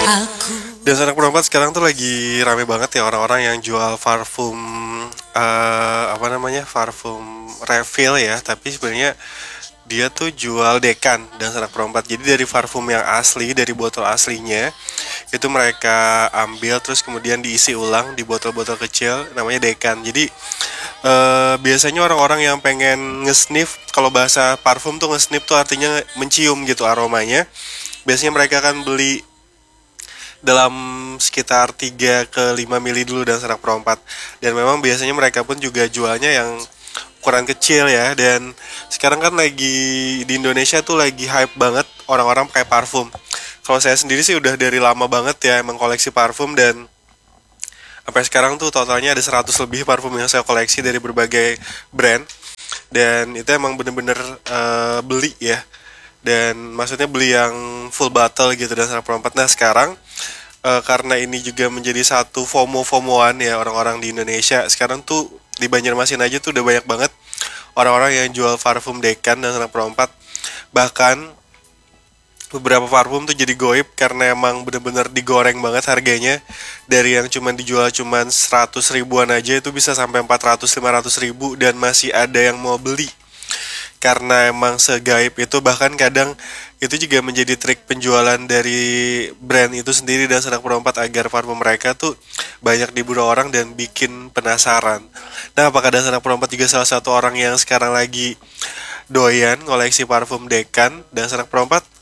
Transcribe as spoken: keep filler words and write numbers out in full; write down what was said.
Dan anak perempat sekarang tuh lagi rame banget ya orang-orang yang jual parfum, eh, apa namanya, parfum refill ya, tapi sebenarnya dia tuh jual dekan dan anak perempat. Jadi dari parfum yang asli, dari botol aslinya itu mereka ambil terus kemudian diisi ulang di botol-botol kecil namanya dekan. Jadi eh, biasanya orang-orang yang pengen nge-sniff, kalau bahasa parfum tuh nge-sniff tuh artinya mencium gitu aromanya. Biasanya mereka akan beli dalam sekitar tiga ke lima mili dulu dan serak perempat. Dan memang biasanya mereka pun juga jualnya yang ukuran kecil ya. Dan sekarang kan lagi di Indonesia tuh lagi hype banget orang-orang pakai parfum. Kalau saya sendiri sih udah dari lama banget ya emang koleksi parfum, dan sampai sekarang tuh totalnya ada seratus lebih parfum yang saya koleksi dari berbagai brand. Dan itu emang bener-bener eh, beli ya, dan maksudnya beli yang full bottle gitu dan serak perempat. Nah sekarang eh, karena ini juga menjadi satu FOMO-FOMOan ya orang-orang di Indonesia. Sekarang tuh di Banjarmasin aja tuh udah banyak banget orang-orang yang jual parfum dekan dan anak perempat. Bahkan beberapa parfum tuh jadi goib karena emang bener-bener digoreng banget harganya. Dari yang cuman dijual cuman seratus ribuan aja itu bisa sampai empat ratus lima ratus ribu dan masih ada yang mau beli. Karena emang segaib itu, bahkan kadang itu juga menjadi trik penjualan dari brand itu sendiri dan anak perempat agar parfum mereka tuh banyak diburu orang dan bikin penasaran. Nah, apakah dan anak perempat juga salah satu orang yang sekarang lagi doyan koleksi parfum dekan dan anak perempat?